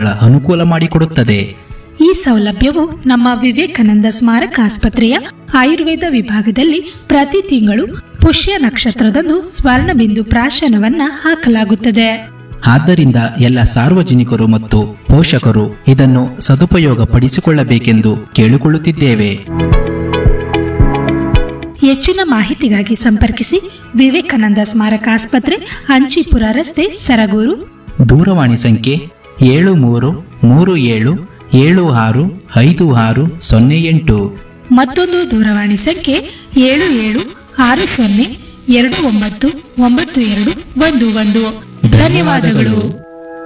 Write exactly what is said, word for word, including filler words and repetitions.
ಅನುಕೂಲ ಮಾಡಿಕೊಡುತ್ತದೆ. ಈ ಸೌಲಭ್ಯವು ನಮ್ಮ ವಿವೇಕಾನಂದ ಸ್ಮಾರಕ ಆಸ್ಪತ್ರೆಯ ಆಯುರ್ವೇದ ವಿಭಾಗದಲ್ಲಿ ಪ್ರತಿ ತಿಂಗಳು ಪುಷ್ಯ ನಕ್ಷತ್ರದಂದು ಸ್ವರ್ಣಬಿಂದು ಪ್ರಾಶನವನ್ನ ಹಾಕಲಾಗುತ್ತದೆ. ಆದ್ದರಿಂದ ಎಲ್ಲ ಸಾರ್ವಜನಿಕರು ಮತ್ತು ಪೋಷಕರು ಇದನ್ನು ಸದುಪಯೋಗ ಪಡಿಸಿಕೊಳ್ಳಬೇಕೆಂದು ಕೇಳಿಕೊಳ್ಳುತ್ತಿದ್ದೇವೆ. ಹೆಚ್ಚಿನ ಮಾಹಿತಿಗಾಗಿ ಸಂಪರ್ಕಿಸಿ ವಿವೇಕಾನಂದ ಸ್ಮಾರಕ ಆಸ್ಪತ್ರೆ, ಅಂಚಿಪುರ ರಸ್ತೆ, ಸರಗೂರು. ದೂರವಾಣಿ ಸಂಖ್ಯೆ ಏಳು ಮೂರು ಮೂರು ಏಳು ಏಳು ಆರು ಐದು ಆರು ಸೊನ್ನೆ ಎಂಟು. ಮತ್ತೊಂದು ದೂರವಾಣಿ ಸಂಖ್ಯೆ ಏಳು ಏಳು ಆರು ಸೊನ್ನೆ ಎರಡು ಒಂಬತ್ತು ಒಂಬತ್ತು ಎರಡು ಒಂದು ಒಂದು. ಧನ್ಯವಾದಗಳು.